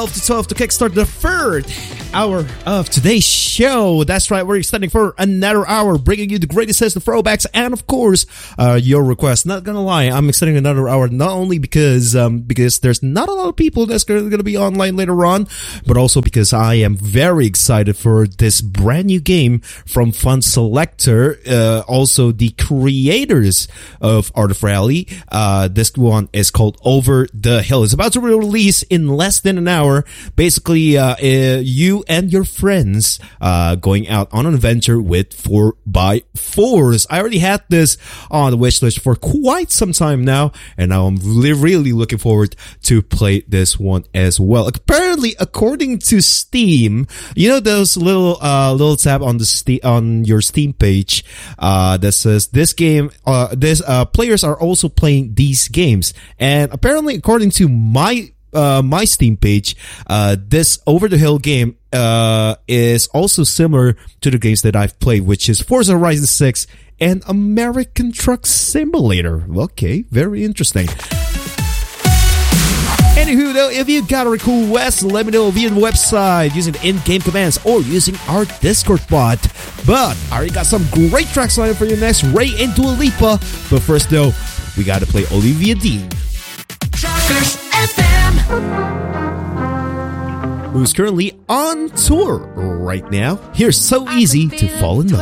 12 to 12 to kickstart the third hour of today's show. That's right, we're extending for another hour, bringing you the greatest hits, the throwbacks, and of course, your requests. Not gonna lie, I'm extending another hour not only because there's not a lot of people that's gonna be online later on, but also because I am very excited for this brand new game from Fun Selector, also the creators of Art of Rally. This one is called Over the Hill. It's about to release in less than an hour. Basically, you and your friends going out on an adventure with 4x4s. I already had this on the wish list for quite some time now, and now I'm really looking forward to play this one as well. Apparently, according to Steam, you know those little tab on on your Steam page that says this game, players are also playing these games, and apparently, according to my Steam page, this Over the Hill game is also similar to the games that I've played, which is Forza Horizon 6 and American Truck Simulator. Okay, very interesting. Anywho, though, if you got a request, let me know via the website using the in-game commands or using our Discord bot. But I already got some great tracks lined up for you next, Ray and Dua Lipa. But first, though, we gotta play Olivia Dean, who's currently on tour right now. Here's So Easy to Fall in Love.